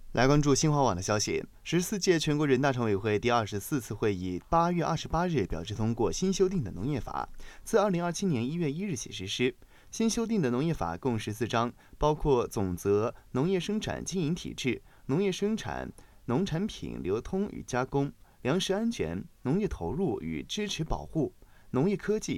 来关注新华网的消息，14届全国人大常委会第24次会议8月28日表决通过新修订的农业法，自2027年1月1日起实施。新修订的农业法共14章，包括总则农业生产经营体制、农业生产、农产品流通与加工、粮食安全、农业投入与支持保护、农业科技